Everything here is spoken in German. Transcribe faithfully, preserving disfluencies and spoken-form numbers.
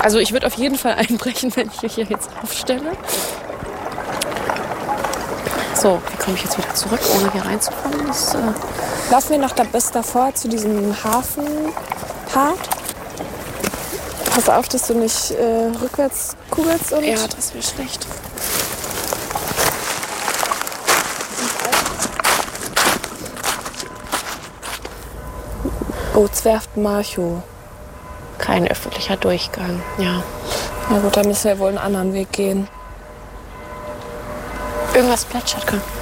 Also ich würde auf jeden Fall einbrechen, wenn ich mich hier jetzt aufstelle. So, wie komme ich jetzt wieder zurück, ohne hier reinzukommen? Das, äh Laufen wir noch da bis davor zu diesem Hafenpart. Pass auf, dass du nicht äh, rückwärts kugelst. Und ja, das wäre schlecht. Bootswerft Marchow. Kein öffentlicher Durchgang, ja. Na gut, dann müssen wir wohl einen anderen Weg gehen. Irgendwas plätschert, komm.